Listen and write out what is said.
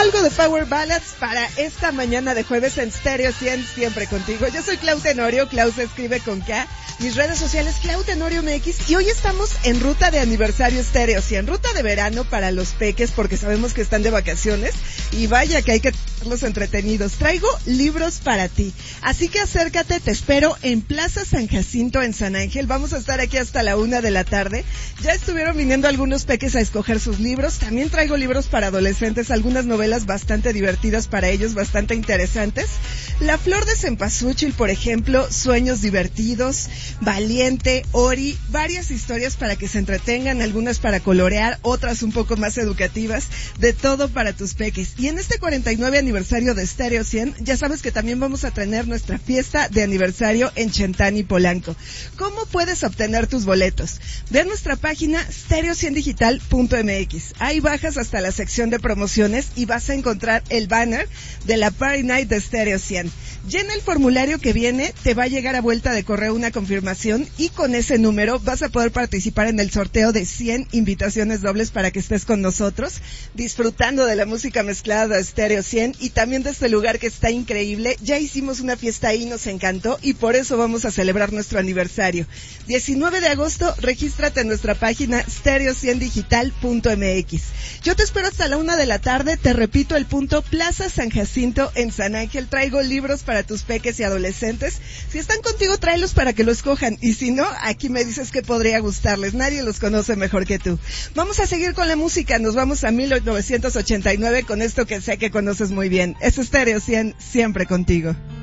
Algo de Power Ballads para esta mañana de jueves en Stereo 100, siempre contigo. Yo soy Clau Tenorio, Clau se escribe con K. Mis redes sociales, Clau Tenorio MX. Y hoy estamos en ruta de aniversario Stereo 100, ruta de verano para los peques, porque sabemos que están de vacaciones. Y vaya que hay que tenerlos entretenidos. Traigo libros para ti. Así que acércate, te espero en Plaza San Jacinto en San Ángel. Vamos a estar aquí hasta la 1 de la tarde. Ya estuvieron viniendo algunos peques a escoger sus libros. También traigo libros para adolescentes, algunas novelas bastante divertidas para ellos, bastante interesantes. La flor de cempasúchil, por ejemplo, Sueños divertidos, Valiente, Ori, varias historias para que se entretengan, algunas para colorear, otras un poco más educativas, de todo para tus peques. Y en este 49 aniversario de Stereo 100, ya sabes que también vamos a tener nuestra fiesta de aniversario en Chentani, Polanco. ¿Cómo puedes obtener tus boletos? Ve a nuestra página stereo100digital.mx. Ahí bajas hasta la sección de promociones y vas a encontrar el banner de la Party Night de Stereo 100. Llena el formulario que viene, te va a llegar a vuelta de correo una confirmación y con ese número vas a poder participar en el sorteo de 100 invitaciones dobles para que estés con nosotros, disfrutando de la música mezclada de Stereo 100 y también de este lugar que está increíble. Ya hicimos una fiesta ahí, nos encantó y por eso vamos a celebrar nuestro aniversario. 19 de agosto, regístrate en nuestra página stereo100digital.mx. Yo te espero hasta la 1 de la tarde, te repito el punto, Plaza San Jacinto en San Ángel. Traigo libros para tus peques y adolescentes. Si están contigo, tráelos para que lo escojan. Y si no, aquí me dices que podría gustarles. Nadie los conoce mejor que tú. Vamos a seguir con la música. Nos vamos a 1989 con esto que sé que conoces muy bien. Es Stereo 100, siempre contigo.